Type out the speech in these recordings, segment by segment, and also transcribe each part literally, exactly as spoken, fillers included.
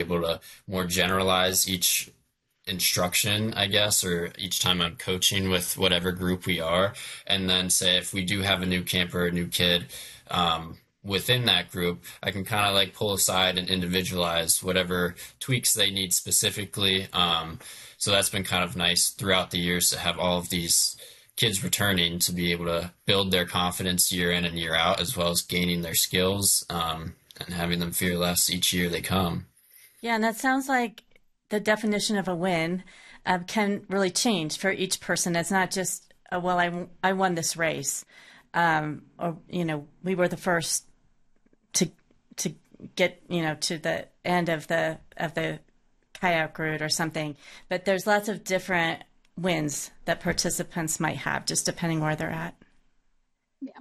able to more generalize each instruction, I guess, or each time I'm coaching with whatever group we are. And then say if we do have a new camper, a new kid, um, within that group, I can kind of like pull aside and individualize whatever tweaks they need specifically. Um, so that's been kind of nice throughout the years to have all of these kids returning to be able to build their confidence year in and year out, as well as gaining their skills, um, and having them fear less each year they come. Yeah, and that sounds like the definition of a win uh, can really change for each person. It's not just, uh, well, I, I won this race, um, or, you know, we were the first to to get, you know, to the end of the of the kayak route or something. But there's lots of different wins that participants might have, just depending where they're at. Yeah.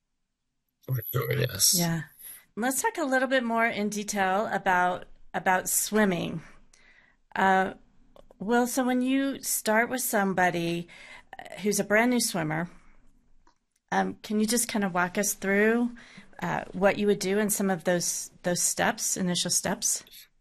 For sure, yes. Yeah. Let's talk a little bit more in detail about about swimming. Uh, Will, so when you start with somebody who's a brand new swimmer, um, can you just kind of walk us through uh, what you would do in some of those those steps, initial steps?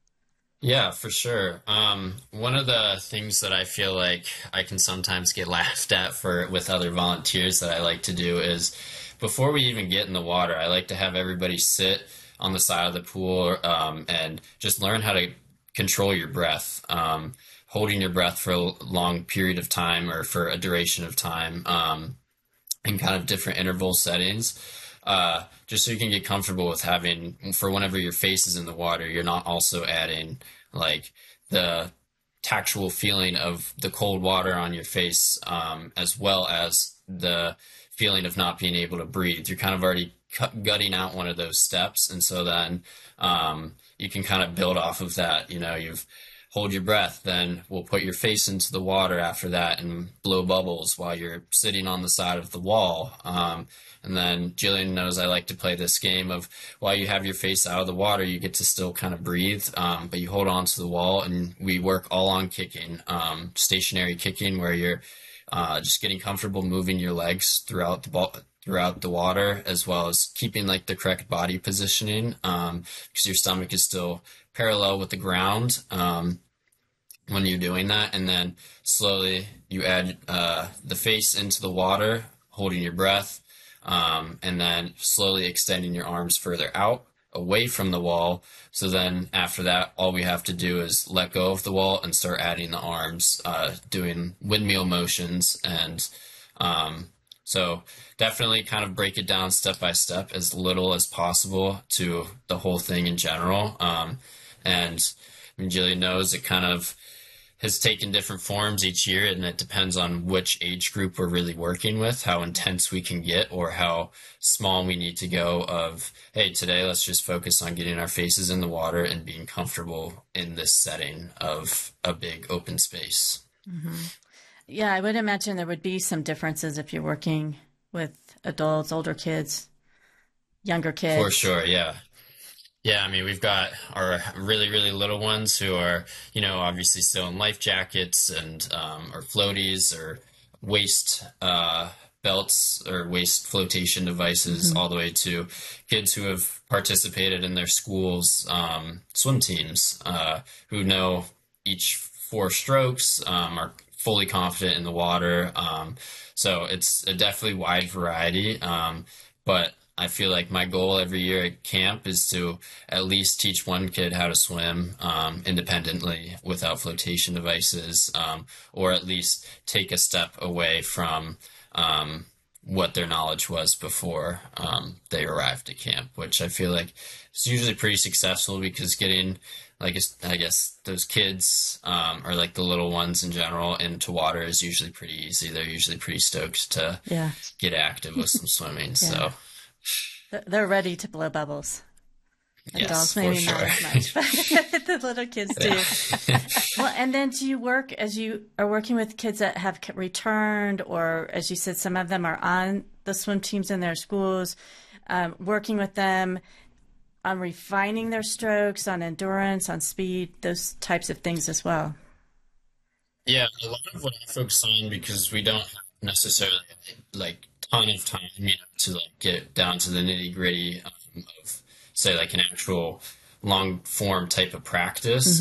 Yeah, for sure. Um, one of the things that I feel like I can sometimes get laughed at for with other volunteers that I like to do is before we even get in the water, I like to have everybody sit on the side of the pool, um, and just learn how to control your breath, um, holding your breath for a long period of time or for a duration of time, um, in kind of different interval settings. Uh, just so you can get comfortable with having, for whenever your face is in the water, you're not also adding like the tactual feeling of the cold water on your face, um, as well as the feeling of not being able to breathe. You're kind of already cut, gutting out one of those steps. And so then, um, you can kind of build off of that. You know, you've hold your breath, then we'll put your face into the water after that and blow bubbles while you're sitting on the side of the wall. Um, and then Jillian knows I like to play this game of while you have your face out of the water, you get to still kind of breathe, um, but you hold on to the wall, and we work all on kicking, um, stationary kicking, where you're uh, just getting comfortable moving your legs throughout the ball, throughout the water, as well as keeping like the correct body positioning, um, because your stomach is still parallel with the ground, um, when you're doing that. And then slowly you add uh, the face into the water, holding your breath, um, and then slowly extending your arms further out away from the wall. So then after that, all we have to do is let go of the wall and start adding the arms, uh, doing windmill motions. And um, so definitely kind of break it down step by step, as little as possible to the whole thing in general. Um, and I mean, Jillian knows it kind of has taken different forms each year, and it depends on which age group we're really working with, how intense we can get, or how small we need to go of, hey, today let's just focus on getting our faces in the water and being comfortable in this setting of a big open space. Mm-hmm. Yeah, I would imagine there would be some differences if you're working with adults, older kids, younger kids. For sure, yeah. Yeah, I mean, we've got our really, really little ones who are, you know, obviously still in life jackets and um, or floaties or waist uh, belts or waist flotation devices, mm-hmm. all the way to kids who have participated in their schools' um, swim teams, uh, who know each four strokes, um, are fully confident in the water. Um, so it's a definitely wide variety, um, but I feel like my goal every year at camp is to at least teach one kid how to swim um, independently without flotation devices, um, or at least take a step away from um, what their knowledge was before um, they arrived at camp, which I feel like is usually pretty successful, because getting, like, I guess those kids, um, or like the little ones in general, into water is usually pretty easy. They're usually pretty stoked to yeah. get active with some swimming. Yeah. So. They're ready to blow bubbles. Yes, Adults maybe for sure. not as much, but the little kids do. Yeah. Well, and then do you work, as you are working with kids that have returned, or as you said, some of them are on the swim teams in their schools, um, working with them on refining their strokes, on endurance, on speed, those types of things as well? Yeah, a lot of what I focus on, because we don't necessarily like ton of time, you know, to like get down to the nitty gritty um, of, say, like an actual long form type of practice. Mm-hmm.